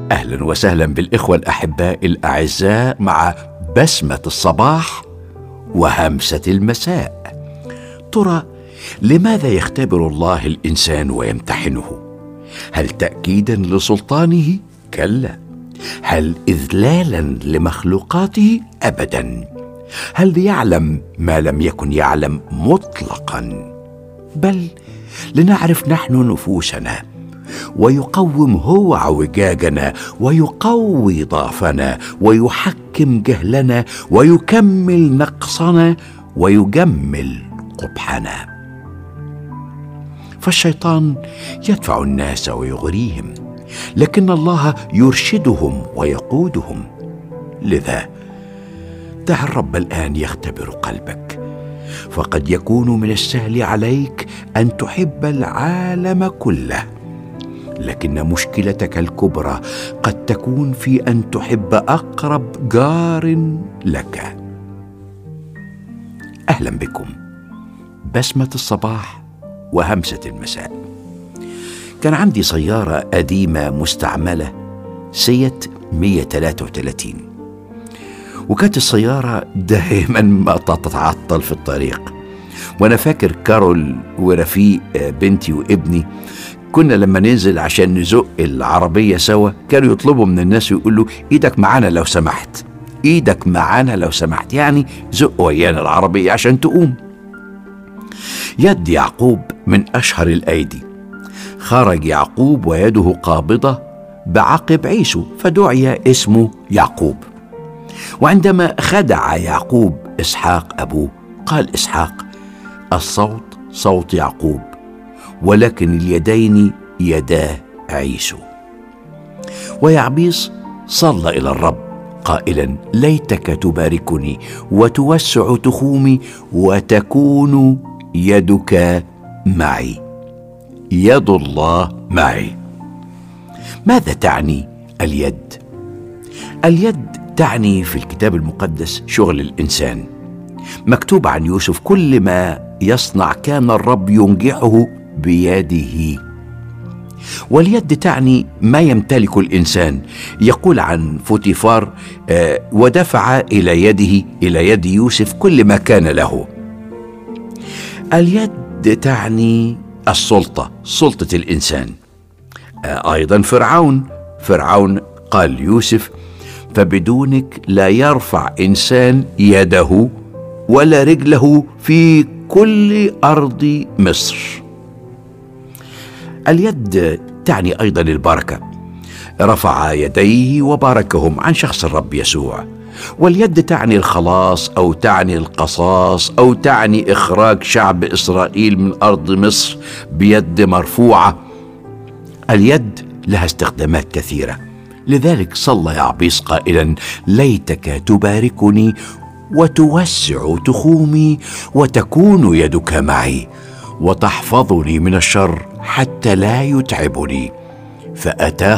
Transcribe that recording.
أهلا وسهلا بالإخوة الأحباء الأعزاء مع بسمة الصباح وهمسة المساء. ترى لماذا يختبر الله الإنسان ويمتحنه؟ هل تأكيدا لسلطانه؟ كلا. هل إذلالا لمخلوقاته؟ أبدا. هل ليعلم ما لم يكن يعلم مطلقا؟ بل لنعرف نحن نفوسنا، ويقوم هو اعوجاجنا، ويقوي ضعفنا، ويحكم جهلنا، ويكمل نقصنا، ويجمل قبحنا. فالشيطان يدفع الناس ويغريهم، لكن الله يرشدهم ويقودهم. لذا دع الرب الآن يختبر قلبك، فقد يكون من السهل عليك أن تحب العالم كله، لكن مشكلتك الكبرى قد تكون في أن تحب أقرب جار لك. أهلا بكم. بسمة الصباح وهمسة المساء. كان عندي سيارة قديمة مستعملة سيت 133، وكانت السيارة دائما ما تتعطل في الطريق. وأنا فاكر كارول ورفيق بنتي وابني كنا لما ننزل عشان نزق العربية سوا كانوا يطلبوا من الناس ويقولوا ايدك معانا لو سمحت، ايدك معانا لو سمحت، يعني زق ويانا العربية عشان تقوم. يد يعقوب من أشهر الأيدي. خرج يعقوب ويده قابضة بعقب عيسو، فدعي اسمه يعقوب. وعندما خدع يعقوب إسحاق أبوه قال إسحاق: الصوت صوت يعقوب، ولكن اليدين يدا عيسو. ويعبيس صلى إلى الرب قائلا: ليتك تباركني وتوسع تخومي وتكون يدك معي. يد الله معي. ماذا تعني اليد؟ اليد تعني في الكتاب المقدس شغل الإنسان. مكتوب عن يوسف: كل ما يصنع كان الرب ينجحه بيده. واليد تعني ما يمتلك الإنسان. يقول عن فوتيفار: ودفع إلى يده إلى يد يوسف كل ما كان له. اليد تعني السلطة، سلطة الإنسان. أيضا فرعون قال يوسف: فبدونك لا يرفع إنسان يده ولا رجله في كل أرض مصر. اليد تعني أيضا البركة. رفع يديه وباركهم عن شخص الرب يسوع. واليد تعني الخلاص، أو تعني القصاص، أو تعني إخراج شعب إسرائيل من أرض مصر بيد مرفوعة. اليد لها استخدامات كثيرة. لذلك صلى يعبيس قائلا: ليتك تباركني وتوسع تخومي وتكون يدك معي وتحفظني من الشر حتى لا يتعبني. فأتاه